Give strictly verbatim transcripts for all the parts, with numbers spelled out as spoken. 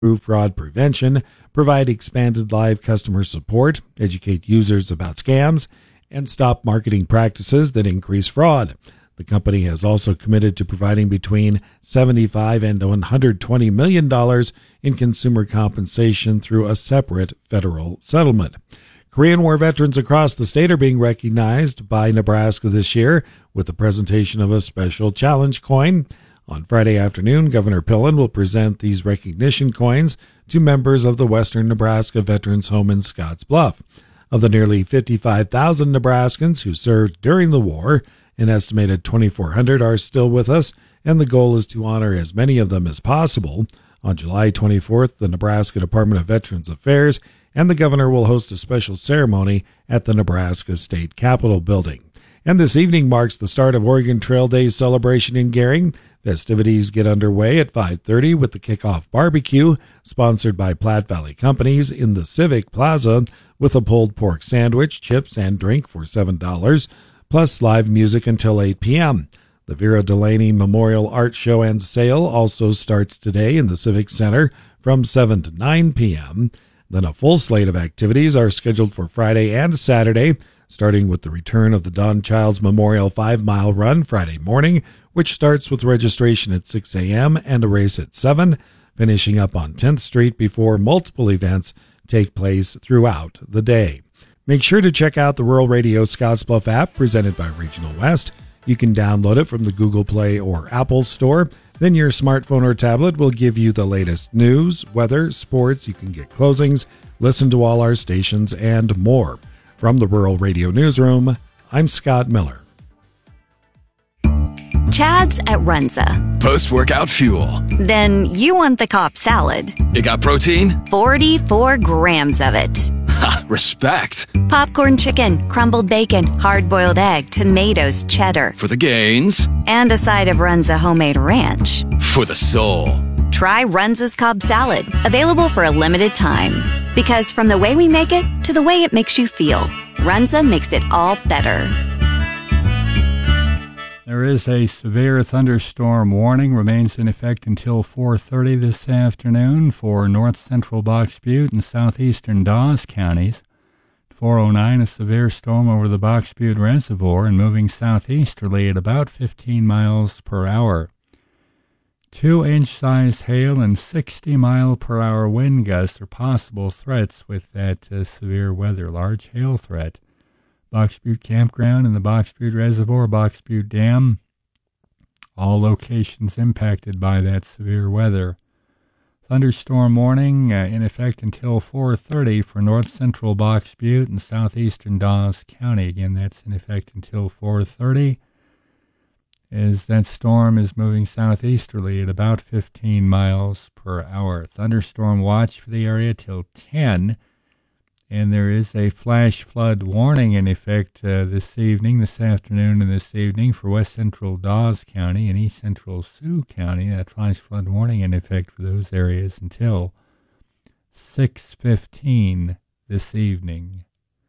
improve fraud prevention, provide expanded live customer support, educate users about scams, and stop marketing practices that increase fraud. The company has also committed to providing between seventy-five and one hundred twenty million dollars in consumer compensation through a separate federal settlement. Korean War veterans across the state are being recognized by Nebraska this year with the presentation of a special challenge coin. On Friday afternoon, Governor Pillen will present these recognition coins to members of the Western Nebraska Veterans Home in Scotts Bluff. Of the nearly fifty-five thousand Nebraskans who served during the war, an estimated twenty-four hundred are still with us, and the goal is to honor as many of them as possible. On July twenty-fourth, the Nebraska Department of Veterans Affairs and the governor will host a special ceremony at the Nebraska State Capitol building. And this evening marks the start of Oregon Trail Days celebration in Gering. Festivities get underway at five thirty with the kickoff barbecue, sponsored by Platte Valley Companies in the Civic Plaza, with a pulled pork sandwich, chips, and drink for seven dollars, plus live music until eight p.m. The Vera Delaney Memorial Art Show and Sale also starts today in the Civic Center from seven to nine p.m. Then a full slate of activities are scheduled for Friday and Saturday, starting with the return of the Don Childs Memorial five-mile run Friday morning, which starts with registration at six a.m. and a race at seven, finishing up on tenth Street before multiple events take place throughout the day. Make sure to check out the Rural Radio Scottsbluff app presented by Regional West. You can download it from the Google Play or Apple Store. Then your smartphone or tablet will give you the latest news, weather, sports. You can get closings, listen to all our stations, and more. From the Rural Radio Newsroom, I'm Scott Miller. Chad's at Runza. Post-workout fuel. Then you want the Cobb salad. It got protein? forty-four grams of it. Ha, respect. Popcorn chicken, crumbled bacon, hard-boiled egg, tomatoes, cheddar. For the gains. And a side of Runza homemade ranch. For the soul. Try Runza's Cobb salad, available for a limited time. Because from the way we make it to the way it makes you feel, Runza makes it all better. There is a severe thunderstorm warning, remains in effect until four thirty this afternoon for north central Box Butte and southeastern Dawes counties. At four oh nine, a severe storm over the Box Butte Reservoir and moving southeasterly at about fifteen miles per hour. Two-inch size hail and sixty mile per hour wind gusts are possible threats with that uh, severe weather. Large hail threat. Box Butte Campground and the Box Butte Reservoir, Box Butte Dam, all locations impacted by that severe weather. Thunderstorm warning uh, in effect until four thirty for north central Box Butte and southeastern Dawes County. Again, that's in effect until four thirty. As that storm is moving southeasterly at about fifteen miles per hour. Thunderstorm watch for the area till ten. And there is a flash flood warning in effect uh, this evening, this afternoon and this evening for west central Dawes County and east central Sioux County. That flash flood warning in effect for those areas until six fifteen this evening.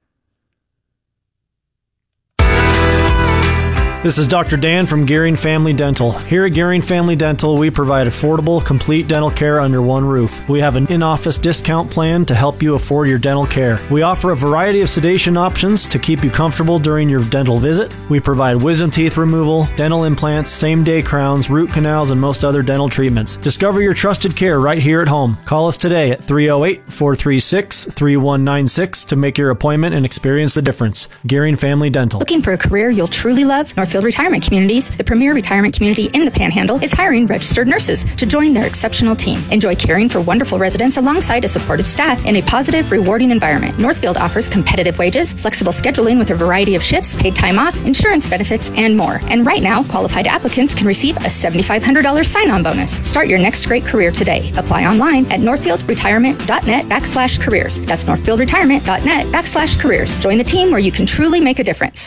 This is Doctor Dan from Gering Family Dental. Here at Gering Family Dental, we provide affordable, complete dental care under one roof. We have an in-office discount plan to help you afford your dental care. We offer a variety of sedation options to keep you comfortable during your dental visit. We provide wisdom teeth removal, dental implants, same-day crowns, root canals, and most other dental treatments. Discover your trusted care right here at home. Call us today at three oh eight, four three six, three one nine six to make your appointment and experience the difference. Gering Family Dental. Looking for a career you'll truly love? Northfield Retirement Communities, the premier retirement community in the Panhandle, is hiring registered nurses to join their exceptional team. Enjoy caring for wonderful residents alongside a supportive staff in a positive, rewarding environment. Northfield offers competitive wages, flexible scheduling with a variety of shifts, paid time off, insurance benefits, and more. And right now, qualified applicants can receive a seven thousand five hundred dollars sign-on bonus. Start your next great career today. Apply online at northfieldretirement.net backslash careers. That's northfieldretirement.net backslash careers. Join the team where you can truly make a difference.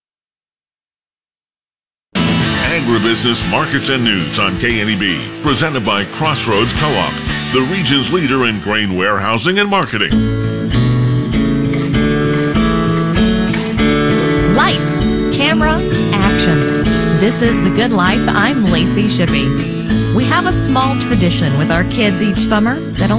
Agribusiness Markets and News on K N E B, presented by Crossroads Co-op, the region's leader in grain warehousing and marketing. Lights, camera, action. This is The Good Life. I'm Lacey Shippey. We have a small tradition with our kids each summer that